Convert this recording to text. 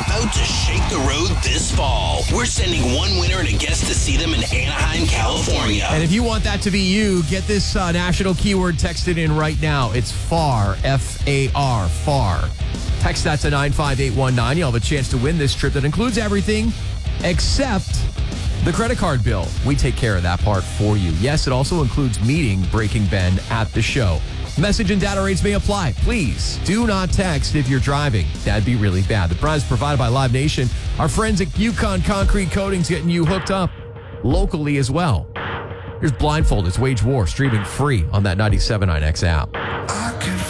about to shake the road this fall. We're sending one winner and a guest to see them in Anaheim, California. And if you want that to be you, get this national keyword texted in right now. It's FAR, F-A-R, FAR. Text that to 95819. You'll have a chance to win this trip that includes everything except the credit card bill. We take care of that part for you. Yes, it also includes meeting Breaking Ben at the show. Message and data rates may apply. Please do not text if you're driving. That'd be really bad. The prize provided by Live Nation. Our friends at Yukon Concrete Coatings getting you hooked up locally as well. Here's Blindfold. It's Wage War, streaming free on that 97.9X app.